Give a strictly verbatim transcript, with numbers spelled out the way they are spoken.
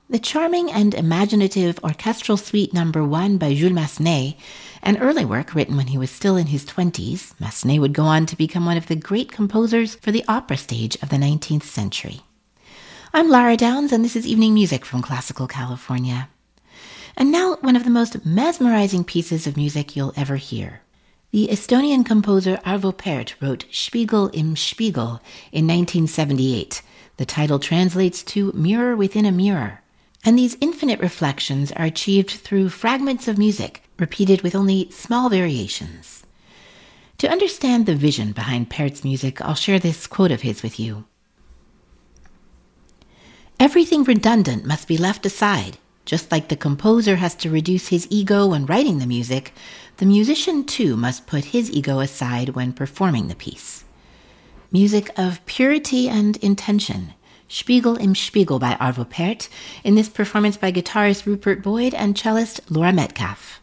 The charming and imaginative Orchestral Suite Number One by Jules Massenet, an early work written when he was still in his twenties, Massenet would go on to become one of the great composers for the opera stage of the nineteenth century. I'm Lara Downs, and this is Evening Music from Classical California. And now, one of the most mesmerizing pieces of music you'll ever hear. The Estonian composer Arvo Pärt wrote Spiegel im Spiegel in nineteen seventy-eight. The title translates to Mirror Within a Mirror. And these infinite reflections are achieved through fragments of music, repeated with only small variations. To understand the vision behind Pärt's music, I'll share this quote of his with you. Everything redundant must be left aside. Just like the composer has to reduce his ego when writing the music, the musician too must put his ego aside when performing the piece. Music of purity and intention. Spiegel im Spiegel by Arvo Pärt, in this performance by guitarist Rupert Boyd and cellist Laura Metcalf.